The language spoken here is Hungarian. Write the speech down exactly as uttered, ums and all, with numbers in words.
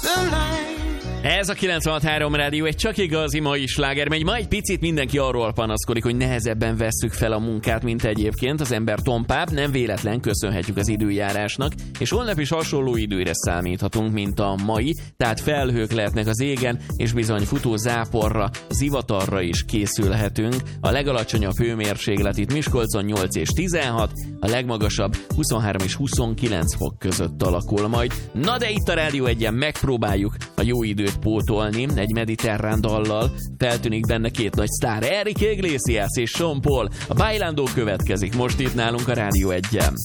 Ez a kilencvenhat három rádió egy csak igazi mai sláger, megy. Ma egy picit mindenki arról panaszkodik, hogy nehezebben vesszük fel a munkát, mint egyébként. Az ember tompább, nem véletlen köszönhetjük az időjárásnak, és holnap is hasonló időre számíthatunk, mint a mai, tehát felhők lehetnek az égen, és bizony futó záporra, zivatarra is készülhetünk. A legalacsonyabb hőmérséklet itt Miskolcon nyolc és tizenhat, a legmagasabb huszonhárom és huszonkilenc fok között alakul majd. Na de itt a Rádió egyen megpróbáljuk a jó időt pótolni egy mediterrán dallal. Feltűnik benne két nagy sztár, Enrique Iglesias és Sean Paul. A Bailando következik most itt nálunk a Rádió egyen.